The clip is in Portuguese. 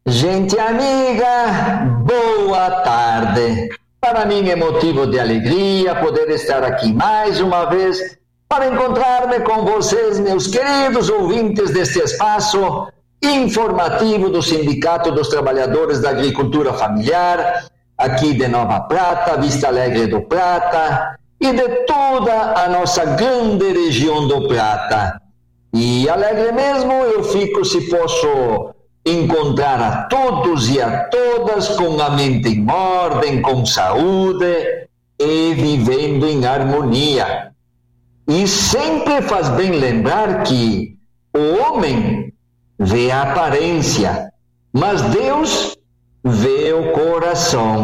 Gente amiga, boa tarde. Para mim é motivo de alegria poder estar aqui mais uma vez para encontrar-me com vocês, meus queridos ouvintes deste espaço informativo do Sindicato dos Trabalhadores da Agricultura Familiar, aqui de Nova Prata, Vista Alegre do Prata e de toda a nossa grande região do Prata. E alegre mesmo eu fico se posso encontrar a todos e a todas com a mente em ordem, com saúde e vivendo em harmonia. E sempre faz bem lembrar que o homem vê a aparência, mas Deus vê o coração.